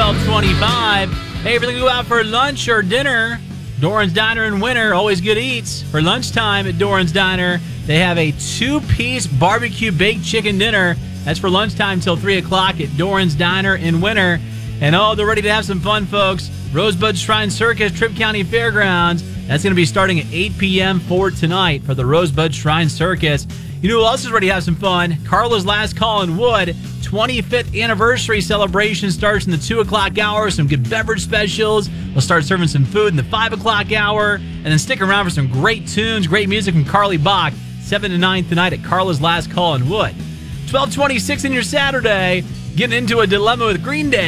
12:25. Hey, if you're going to go out for lunch or dinner, Doran's Diner in Winter, always good eats. For lunchtime at Doran's Diner, they have a 2-piece barbecue baked chicken dinner. That's for lunchtime till 3 o'clock at Doran's Diner in Winter. And they're ready to have some fun, folks. Rosebud Shrine Circus, Tripp County Fairgrounds. That's going to be starting at 8 p.m. for tonight for the Rosebud Shrine Circus. You know who else is ready to have some fun? Carla's Last Call in Wood. 25th anniversary celebration starts in the 2 o'clock hour. Some good beverage specials. We'll start serving some food in the 5 o'clock hour. And then stick around for some great tunes, great music from Carly Bach. 7 to 9 tonight at Carla's Last Call in Wood. 12:26 in your Saturday. Getting into a dilemma with Green Day.